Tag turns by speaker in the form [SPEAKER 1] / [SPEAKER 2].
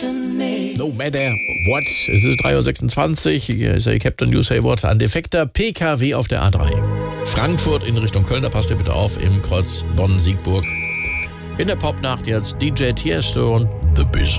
[SPEAKER 1] No matter what. Es ist 3.26 Uhr. Hier ist der Captain News Hayward. Ein defekter PKW auf der A3. Frankfurt in Richtung Köln. Da passt ihr bitte auf. Im Kreuz Bonn-Siegburg. In der Popnacht jetzt DJ Tiesto und The Business.